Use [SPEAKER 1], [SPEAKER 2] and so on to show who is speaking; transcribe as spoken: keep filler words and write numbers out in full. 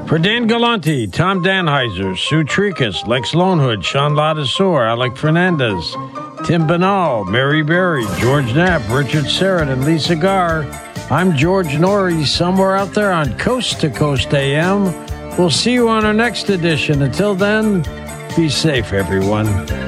[SPEAKER 1] For Dan Galante, Tom Danheiser, Sue Tricus, Lex Lonehood, Sean Ladisor, Alec Fernandez, Tim Banal, Mary Berry, George Knapp, Richard Serrett, and Lisa Garr, I'm George Norrie, somewhere out there on Coast to Coast A M. We'll see you on our next edition. Until then, be safe, everyone.